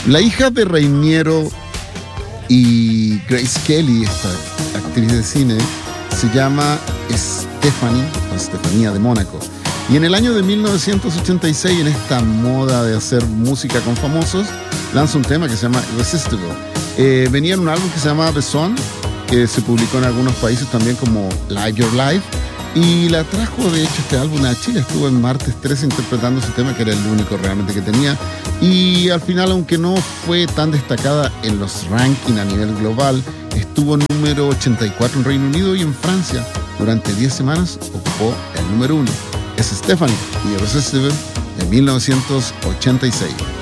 La hija de Reiniero y Grace Kelly, esta actriz de cine, se llama Stephanie, o Estefanía de Mónaco. Y en el año de 1986, en esta moda de hacer música con famosos, lanza un tema que se llama Irresistible. Venía en un álbum que se llama The Song, que se publicó en algunos países también como Live Your Life, y la trajo de hecho este álbum a Chile. Estuvo en Martes 13 interpretando ese tema, que era el único realmente que tenía, y al final, aunque no fue tan destacada en los rankings a nivel global, estuvo número 84 en Reino Unido, y en Francia durante 10 semanas ocupó el número 1. Es Stephanie y Irresistible de 1986.